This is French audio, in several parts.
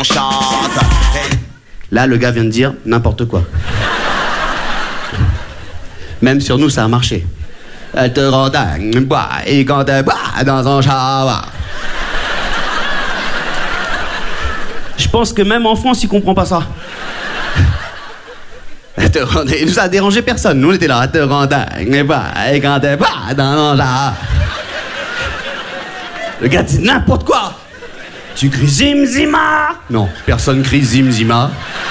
on chante. Là, le gars vient de dire n'importe quoi. Même sur nous, ça a marché. Elle te rend dingue, bois, et quand elle boit dans son char. Je pense que même en France, il comprend pas ça. Il nous a dérangé personne. Nous, on était là. Elle te rend dingue, et quand elle boit dans son char. Le gars dit n'importe quoi. Tu cries Zim Zima? Non, personne crie Zim Zima.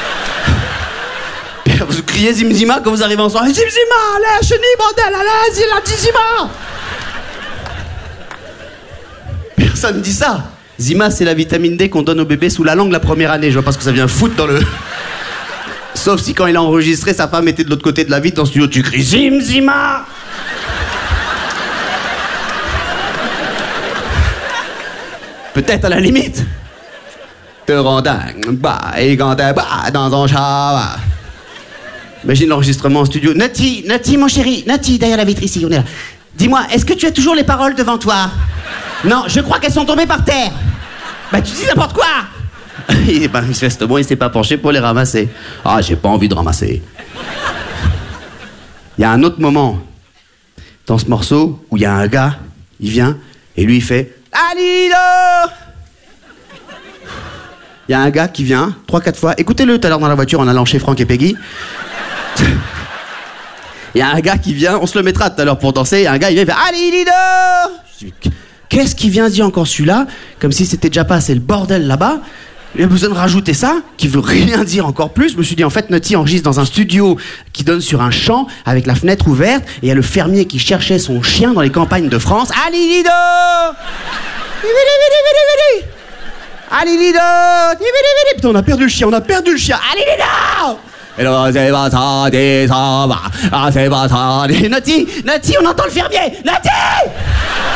Vous criez Zim Zima quand vous arrivez en soirée. Zim Zima, la chenille, bordel, allez, la Zima. Personne dit ça. Zima, c'est la vitamine D qu'on donne au bébé sous la langue la première année. Je vois pas ce que ça vient foutre dans le... Sauf si quand il a enregistré, sa femme était de l'autre côté de la vitre dans le studio. Tu cries Zim Zima. Peut-être à la limite. Te rend dingue, bah, et quand t'es bah, dans ton char. Imagine l'enregistrement en studio. Nati, mon chéri, Nati, derrière la vitre ici, on est là. Dis-moi, est-ce que tu as toujours les paroles devant toi? Non, je crois qu'elles sont tombées par terre. Bah, tu dis n'importe quoi. Et ben, manifestement, il s'est pas penché pour les ramasser. Ah, j'ai pas envie de ramasser. Il y a un autre moment dans ce morceau où il y a un gars, il vient, et lui, il fait Alilo. Il y a un gars qui vient 3-4 fois. Écoutez-le tout à l'heure dans la voiture en allant chez Franck et Peggy. Il y a un gars qui vient, on se le mettra tout à l'heure pour danser. Il y a un gars, il vient, il fait Alilo. Qu'est-ce qu'il vient dire encore celui-là? Comme si c'était déjà pas assez le bordel là-bas. Il a besoin de rajouter ça, qui veut rien dire encore plus. Je me suis dit, en fait, Nutty enregistre dans un studio qui donne sur un champ, avec la fenêtre ouverte, et il y a le fermier qui cherchait son chien dans les campagnes de France. Alilido! Alilido! Putain, on a perdu le chien, Alilido! Et là, c'est pas ça, c'est pas ça, Nutty, on entend le fermier! Nutty!